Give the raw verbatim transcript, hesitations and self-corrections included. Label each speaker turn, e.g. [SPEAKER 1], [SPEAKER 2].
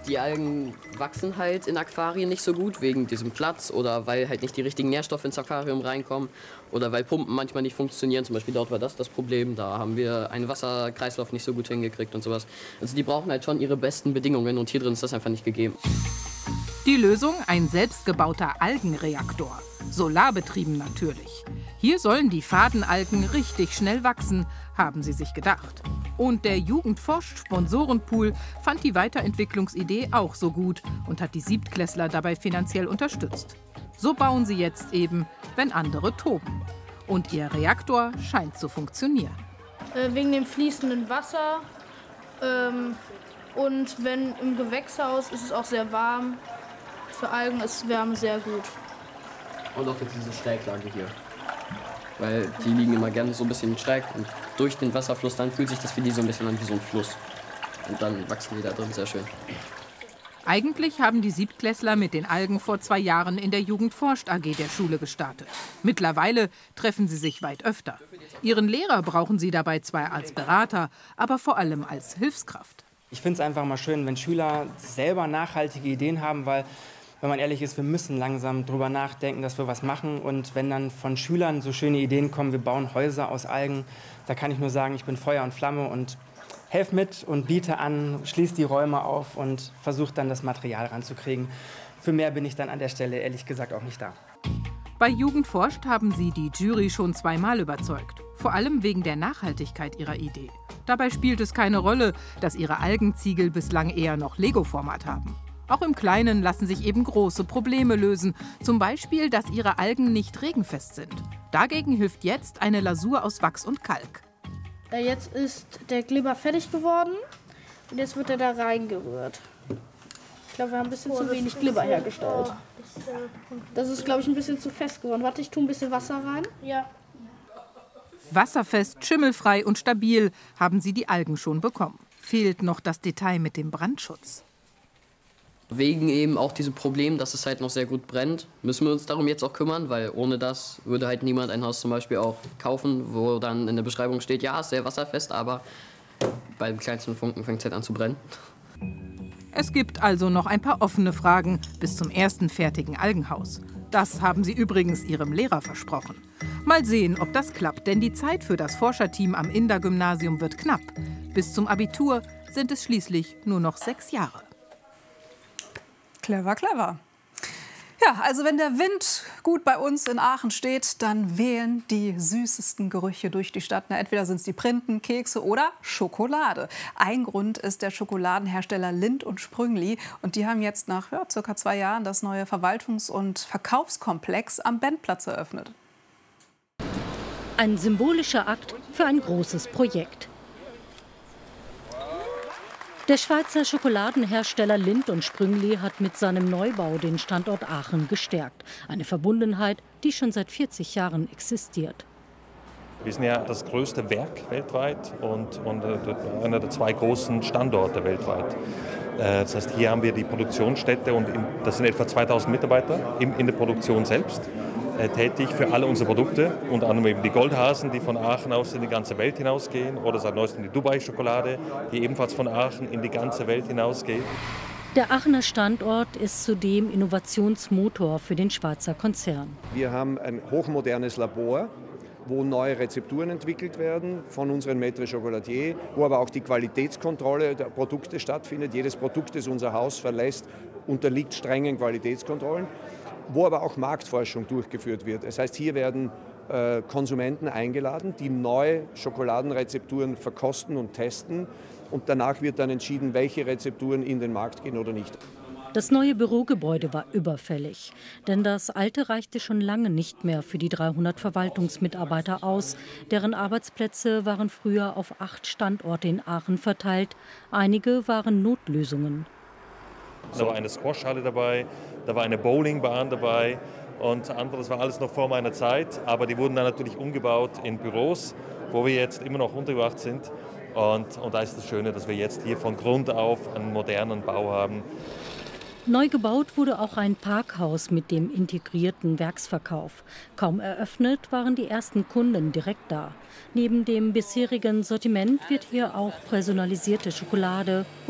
[SPEAKER 1] die Algen wachsen halt in Aquarien nicht so gut wegen diesem Platz oder weil halt nicht die richtigen Nährstoffe ins Aquarium reinkommen oder weil Pumpen manchmal nicht funktionieren. Zum Beispiel dort war das das Problem. Da haben wir einen Wasserkreislauf nicht so gut hingekriegt und sowas. Also die brauchen halt schon ihre besten Bedingungen und hier drin ist das einfach nicht gegeben.
[SPEAKER 2] Die Lösung: ein selbstgebauter Algenreaktor. Solarbetrieben natürlich. Hier sollen die Fadenalgen richtig schnell wachsen, haben sie sich gedacht. Und der Jugendforscht-Sponsorenpool fand die Weiterentwicklungsidee auch so gut und hat die Siebtklässler dabei finanziell unterstützt. So bauen sie jetzt eben, wenn andere toben. Und ihr Reaktor scheint zu funktionieren.
[SPEAKER 3] Äh, wegen dem fließenden Wasser. Ähm, und wenn im Gewächshaus ist es auch sehr warm. Für Algen ist Wärme sehr gut.
[SPEAKER 1] Und auch jetzt diese Schräglage hier. Weil die liegen immer gerne so ein bisschen schräg und durch den Wasserfluss dann fühlt sich das für die so ein bisschen an wie so ein Fluss. Und dann wachsen die da drin sehr schön.
[SPEAKER 2] Eigentlich haben die Siebtklässler mit den Algen vor zwei Jahren in der Jugendforscht A G der Schule gestartet. Mittlerweile treffen sie sich weit öfter. Ihren Lehrer brauchen sie dabei zwar als Berater, aber vor allem als Hilfskraft.
[SPEAKER 4] Ich finde es einfach mal schön, wenn Schüler selber nachhaltige Ideen haben, weil, wenn man ehrlich ist, wir müssen langsam drüber nachdenken, dass wir was machen. Und wenn dann von Schülern so schöne Ideen kommen, wir bauen Häuser aus Algen, da kann ich nur sagen, ich bin Feuer und Flamme und helfe mit und biete an, schließe die Räume auf und versuche dann das Material ranzukriegen. Für mehr bin ich dann an der Stelle ehrlich gesagt auch nicht da.
[SPEAKER 2] Bei Jugendforscht haben sie die Jury schon zweimal überzeugt. Vor allem wegen der Nachhaltigkeit ihrer Idee. Dabei spielt es keine Rolle, dass ihre Algenziegel bislang eher noch Lego-Format haben. Auch im Kleinen lassen sich eben große Probleme lösen. Zum Beispiel, dass ihre Algen nicht regenfest sind. Dagegen hilft jetzt eine Lasur aus Wachs und Kalk.
[SPEAKER 3] Jetzt ist der Glibber fertig geworden und jetzt wird er da reingerührt. Ich glaube, wir haben ein bisschen zu wenig Glibber hergestellt. Das ist, glaube ich, ein bisschen zu fest geworden. Warte, ich tue ein bisschen Wasser rein. Ja.
[SPEAKER 2] Wasserfest, schimmelfrei und stabil haben sie die Algen schon bekommen. Fehlt noch das Detail mit dem Brandschutz.
[SPEAKER 1] Wegen eben auch diesem Problem, dass es halt noch sehr gut brennt, müssen wir uns darum jetzt auch kümmern, weil ohne das würde halt niemand ein Haus zum Beispiel auch kaufen, wo dann in der Beschreibung steht, ja, ist sehr wasserfest, aber beim kleinsten Funken fängt es halt an zu brennen.
[SPEAKER 2] Es gibt also noch ein paar offene Fragen bis zum ersten fertigen Algenhaus. Das haben sie übrigens ihrem Lehrer versprochen. Mal sehen, ob das klappt, denn die Zeit für das Forscherteam am Inder-Gymnasium wird knapp. Bis zum Abitur sind es schließlich nur noch sechs Jahre.
[SPEAKER 5] Clever, clever. Ja, also wenn der Wind gut bei uns in Aachen steht, dann wehen die süßesten Gerüche durch die Stadt. Na, entweder sind es die Printen, Kekse oder Schokolade. Ein Grund ist der Schokoladenhersteller Lindt und Sprüngli. Und die haben jetzt nach ja, circa zwei Jahren das neue Verwaltungs- und Verkaufskomplex am Bendplatz eröffnet.
[SPEAKER 6] Ein symbolischer Akt für ein großes Projekt. Der Schweizer Schokoladenhersteller Lindt und Sprüngli hat mit seinem Neubau den Standort Aachen gestärkt. Eine Verbundenheit, die schon seit vierzig Jahren existiert.
[SPEAKER 7] Wir sind ja das größte Werk weltweit und, und einer der zwei großen Standorte weltweit. Das heißt, hier haben wir die Produktionsstätte und das sind etwa zweitausend Mitarbeiter in, in der Produktion selbst äh, tätig für alle unsere Produkte. Unter anderem eben die Goldhasen, die von Aachen aus in die ganze Welt hinausgehen, oder seit neuestem die Dubai-Schokolade, die ebenfalls von Aachen in die ganze Welt hinausgeht.
[SPEAKER 6] Der Aachener Standort ist zudem Innovationsmotor für den Schweizer Konzern.
[SPEAKER 8] Wir haben ein hochmodernes Labor, wo neue Rezepturen entwickelt werden von unseren Maîtres Chocolatiers, wo aber auch die Qualitätskontrolle der Produkte stattfindet. Jedes Produkt, das unser Haus verlässt, unterliegt strengen Qualitätskontrollen, wo aber auch Marktforschung durchgeführt wird. Das heißt, hier werden äh, Konsumenten eingeladen, die neue Schokoladenrezepturen verkosten und testen. Und danach wird dann entschieden, welche Rezepturen in den Markt gehen oder nicht.
[SPEAKER 6] Das neue Bürogebäude war überfällig, denn das alte reichte schon lange nicht mehr für die dreihundert Verwaltungsmitarbeiter aus. Deren Arbeitsplätze waren früher auf acht Standorte in Aachen verteilt. Einige waren Notlösungen.
[SPEAKER 7] Da war eine Squashhalle dabei, da war eine Bowlingbahn dabei und anderes war alles noch vor meiner Zeit. Aber die wurden dann natürlich umgebaut in Büros, wo wir jetzt immer noch untergebracht sind. Und, und da ist das Schöne, dass wir jetzt hier von Grund auf einen modernen Bau haben.
[SPEAKER 6] Neu gebaut wurde auch ein Parkhaus mit dem integrierten Werksverkauf. Kaum eröffnet waren die ersten Kunden direkt da. Neben dem bisherigen Sortiment wird hier auch personalisierte Schokolade